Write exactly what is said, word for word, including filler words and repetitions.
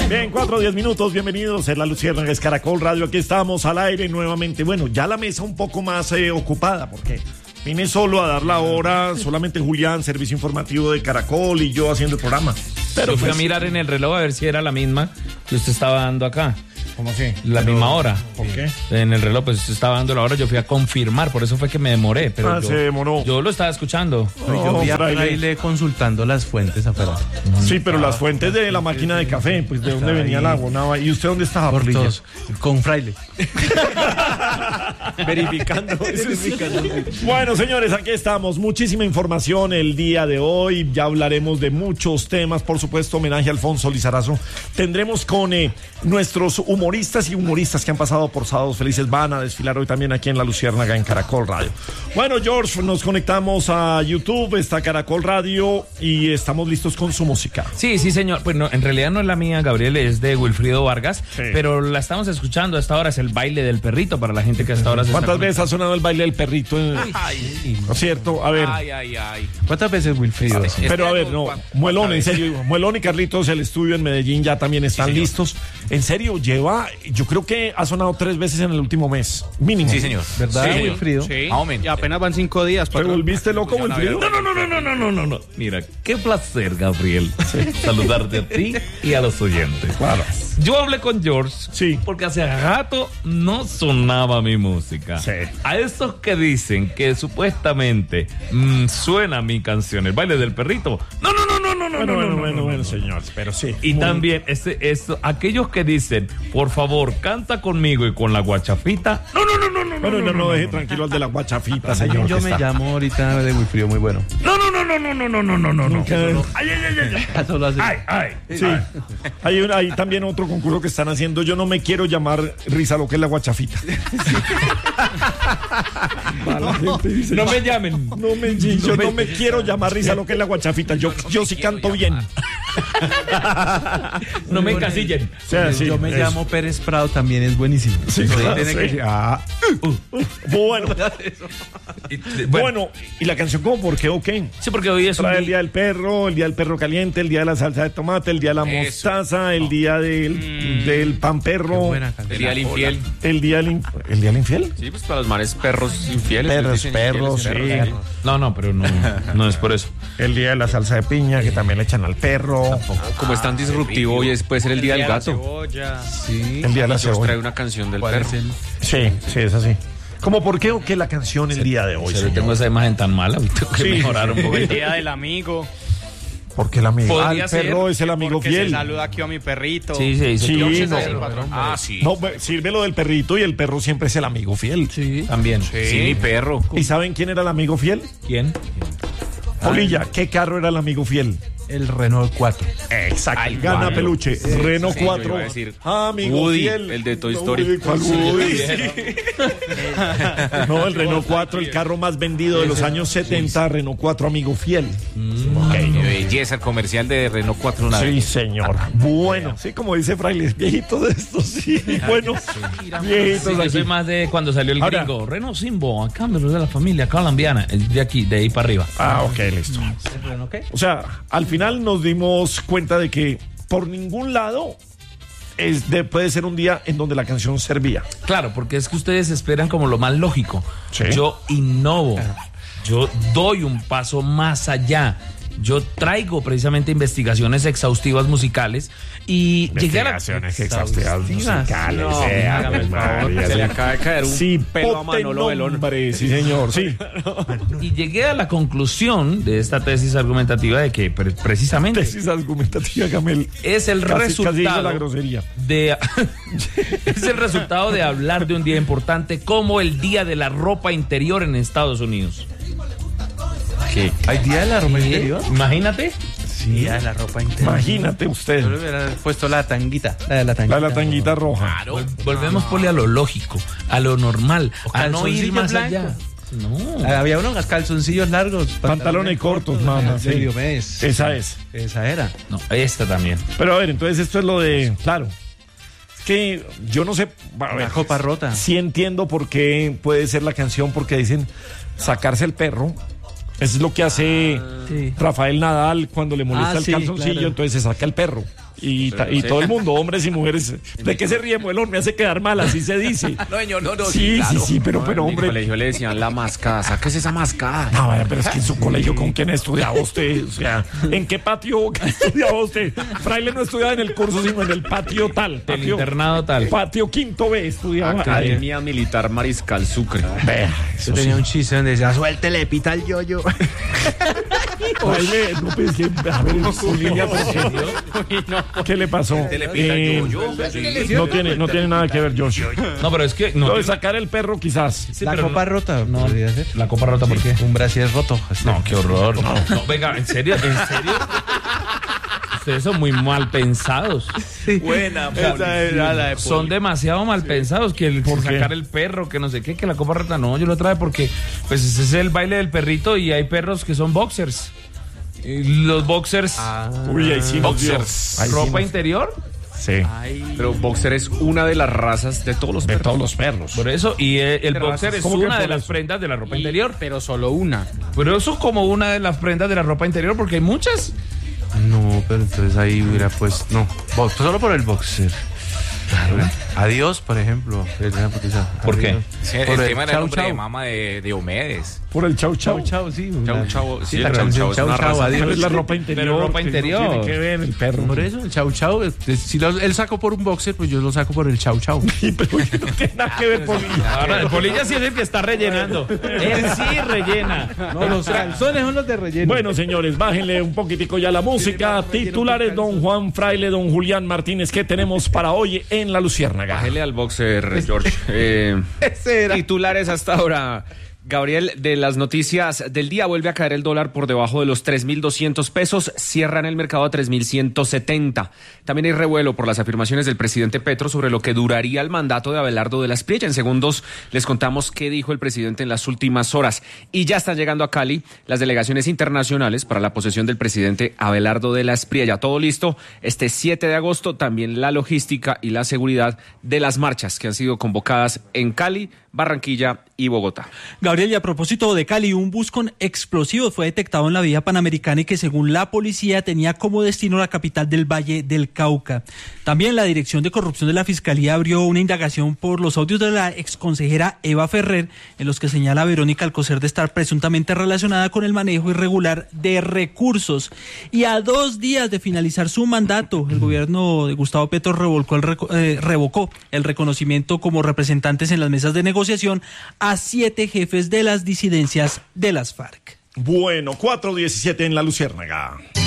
Bien, cuatro, diez minutos, bienvenidos en La Luciérnaga, es Caracol Radio, aquí estamos al aire nuevamente. Bueno, ya la mesa un poco más eh, ocupada, porque vine solo a dar la hora, solamente Julián, servicio informativo de Caracol, y yo haciendo el programa. Pero yo fui pues, a mirar en el reloj a ver si era la misma que usted estaba dando acá. ¿Cómo así? La pero, misma hora. ¿Por qué? En el reloj, pues usted estaba dando la hora, yo fui a confirmar, por eso fue que me demoré. Pero ah, yo, se demoró. Yo lo estaba escuchando. No, yo vi a Fraile consultando las fuentes afuera. Sí, pero las fuentes de la máquina de café, pues de dónde venía el agua. Nada. ¿Y usted dónde estaba? Por todos, con Fraile. Verificando. Verificando. Bueno, señores, aquí estamos. Muchísima información el día de hoy. Ya hablaremos de muchos temas. Por supuesto, homenaje a Alfonso Lizarazo. Tendremos con eh, nuestros humoristas y humoristas que han pasado por Sábados Felices. Van a desfilar hoy también aquí en La Luciérnaga, en Caracol Radio. Bueno, George, nos conectamos a YouTube, está Caracol Radio y estamos listos con su música. Sí, sí, señor. Pues no, en realidad no es la mía, Gabriel, es de Wilfrido Vargas, sí. Pero la estamos escuchando hasta ahora, es el baile del perrito para la gente que hasta ahora se ¿Cuántas está veces ha sonado el baile del perrito? Ay, ay, ¿No es cierto? A ver. Ay, ay, ay. ¿Cuántas veces Wilfrido? Sí. Pero a ver, no, Muelón, en serio, Muelón y Carlitos, el estudio en Medellín ya también están sí, listos. En serio, lleva, yo creo que ha sonado tres veces en el último mes, mínimo. Sí, señor. ¿Verdad, sí, Wilfrido? Sí. Y apenas van cinco días. ¿Te volviste loco, Wilfrido? No, no, no, no, no, no, no, no, no. Mira, qué placer, Gabriel, saludarte a ti y a los oyentes. Claro. Yo hablé con George, sí, porque hace rato no sonaba mi música. Sí. A esos que dicen que supuestamente mmm, suena mi canción, el baile del perrito. No, no, no, no, no, bueno, no, bueno, no, bueno, no, bueno, no, señor, pero sí. Y muy... también ese, eso, aquellos que dicen, por favor, canta conmigo y con la guachafita. No, no, no, no, no. Bueno, no, no, no, no deje no, tranquilo al de la guachafita, señor. Yo me está... llamo ahorita de Wilfrido, muy bueno. No, no, no, no, no, no, no, no, no, no, no. Ay, ay, ay, ay. Ay, ay. Sí. Hay, un, hay también otro concurso que están haciendo. Yo no me quiero llamar Risa, lo que es la guachafita. No, dice, no me llamen. No me, yo no me, no me quiero llamar Risa, lo que es la guachafita. Yo, yo sí canto bien. No me encasillen. O sea, sí, yo me eso. llamo Pérez Prado, también es buenísimo. Sí, claro, tiene sí. Que... ah. uh, uh. Bueno. bueno. Bueno, ¿y la canción cómo? ¿Por qué o qué? Sí, porque hoy es Trae un... el día del perro, el día del perro caliente, el día de la salsa de tomate, el día de la eso. mostaza, el día del, mm. del pan perro. El día del infiel. El día del, ¿El día del infiel? Sí, pues para los mares perros infieles. Perros, perros, sí. Perros. No, no, pero no, no es por eso. El día de la salsa de piña, que también le echan al perro. Tampoco. Como es tan disruptivo, hoy es, puede ser el día del gato. Sí. El día de la cebolla. Trae una canción del perro. Sí, sí, es así. ¿Cómo por qué o qué la canción el día de hoy? Yo tengo esa imagen tan mala, tengo que sí. mejorar un poco. El día del amigo. Porque el amigo. Ah, el perro es el amigo porque fiel. Se saluda aquí a mi perrito. Sí, sí, sí. sí no, ah, sí. No, sirve lo del perrito y el perro siempre es el amigo fiel. Sí. También. Sí, sí, mi perro. ¿Y saben quién era el amigo fiel? ¿Quién? Polilla, ¿qué carro era el amigo fiel? El Renault cuatro. Exacto. Ay, gana bueno. Peluche. Sí, Renault sí, cuatro. A decir, amigo Woody, fiel. El de Toy Story. ¿Cuál Woody? Sí. No, el Renault cuatro, el carro más vendido de los años setenta. Sí. Renault cuatro, amigo fiel. Mm. Okay. Qué belleza el comercial de Renault cuatro. Una sí, vez. señor. Bueno, sí, como dice Fraile, viejito de estos, sí. Bueno, sí. viejitos sí, aquí. Yo soy más de cuando salió el Ahora, gringo. Renault Simbo, acá de la familia colombiana. De aquí, de ahí para arriba. Ah, ok, listo. Okay. O sea, al final nos dimos cuenta de que por ningún lado es de, puede ser un día en donde la canción servía. Claro, porque es que ustedes esperan como lo más lógico. ¿Sí? Yo innovo, yo doy un paso más allá. Yo traigo precisamente investigaciones exhaustivas musicales y llegué a la... Investigaciones exhaustivas musicales. No, eh, hágame el favor. Se le acaba de caer un sí, pelo a Manolo Belón. Sí, señor, sí. Y llegué a la conclusión de esta tesis argumentativa de que pre- precisamente... Tesis argumentativa, Gamel. Es el casi, resultado... Casi la grosería. De, es el resultado de hablar de un día importante como el Día de la Ropa Interior en Estados Unidos. ¿Qué? ¿Hay día de la ropa interior? Imagínate. Sí, día de la ropa interior. Imagínate usted. Yo le hubiera puesto la tanguita. La de la tanguita, la de la tanguita roja. Claro. Vol- volvemos, Poli, a lo lógico, a lo normal, a no ir más blanco. allá. No. Había unos calzoncillos largos. Pantalones, pantalones cortos, mamá. En serio, ¿ves? Esa es. Esa era. No, esta también. Pero a ver, entonces esto es lo de... Claro. Es que yo no sé... A ver, la copa rota. Sí entiendo por qué puede ser la canción, porque dicen sacarse el perro. Eso es lo que hace ah, sí. Rafael Nadal cuando le molesta ah, el sí, calzoncillo, claro. Entonces se saca el perro. Y, ta- y todo el mundo, hombres y mujeres. ¿De qué se ríe, Muelón? Me hace quedar mal, así se dice. No, señor, no, no. Sí, claro. sí, sí, pero, pero En mi hombre. colegio le decían la mascada. ¿Sáquese esa mascada? No, vaya, pero es que en su colegio, ¿con quién estudiaba usted? O sea, ¿en qué patio estudiaba usted? Fraile no estudiaba en el curso, sino en el patio tal. El Patio, internado tal. patio quinto B estudiaba. Academia Militar Mariscal Sucre. Vea, Yo tenía un chiste donde decía, suéltele, pita el yoyo. Fraile, no pensé, a ver, su línea, ¿por qué? ¿Qué le pasó? Eh, no tiene, no tiene nada que ver, Josh. No, pero es que no. Lo de sacar el perro, quizás. Sí, La pero copa no- rota, no. podría ser. La copa rota, ¿por qué? Un brasier roto. No, qué horror. No, no, venga, en serio, en serio. Ustedes son muy mal pensados. Buena, Esa era la de Son demasiado mal pensados que el, por qué? sacar el perro, que no sé qué, que la copa rota. No, yo lo trae porque pues ese es el baile del perrito y hay perros que son boxers. Y los boxers, Uy, ahí sí nos dio. Boxers. Ahí sí ropa nos- interior, Sí, Pero boxer es una de las razas de todos los de perros. todos los perros. por eso, y el, el Pero boxer es ¿cómo que una por de las eso? prendas de la ropa interior. Pero solo una. Pero eso como una de las prendas de la ropa interior porque hay muchas. No, pero entonces ahí hubiera pues no, bo- solo por el boxer. Adiós, por ejemplo. ¿Por qué? Sí, el Por el tema era el chau, nombre de chau. mama de Diomedes. Por el chau chau. Chau, chau, sí. Chau, una- chau. Sí, la el chau, canción chau es chau, una chau, raza. adiós. Pero es la ropa interior. Pero ropa que no interior. tiene que ver el perro. Por eso, el chau chau. eh, Si lo- él sacó por un boxer, pues yo lo saco por el chau chau. Sí, pero no tiene nada que ver con Ahora, el polilla sí es el que está rellenando. Él sí rellena. No, los calzones son los de relleno. Bueno, señores, bájenle un poquitico ya la música. Titulares, don Juan Fraile, don Julián Martínez. ¿Qué tenemos para hoy en La Luciérnaga? Bájele al boxer, George. Eh, titulares hasta ahora. Gabriel, de las noticias del día, vuelve a caer el dólar por debajo de los tres mil doscientos pesos, cierra en el mercado a tres mil ciento setenta. También hay revuelo por las afirmaciones del presidente Petro sobre lo que duraría el mandato de Abelardo de la Espriella. En segundos les contamos qué dijo el presidente en las últimas horas. Y ya están llegando a Cali las delegaciones internacionales para la posesión del presidente Abelardo de la Espriella. Todo listo este siete de agosto, también la logística y la seguridad de las marchas que han sido convocadas en Cali, Barranquilla y Bogotá. Gabriel, y a propósito de Cali, un bus con explosivos fue detectado en la vía panamericana y que según la policía tenía como destino la capital del Valle del Cauca. También la Dirección de Corrupción de la Fiscalía abrió una indagación por los audios de la exconsejera Eva Ferrer, en los que señala a Verónica Alcocer de estar presuntamente relacionada con el manejo irregular de recursos. Y a dos días de finalizar su mandato, el gobierno de Gustavo Petro revolcó el reco- eh, revocó el reconocimiento como representantes en las mesas de negociación a siete jefes de las disidencias de las FARC. Bueno, cuatro diecisiete en La Luciérnaga.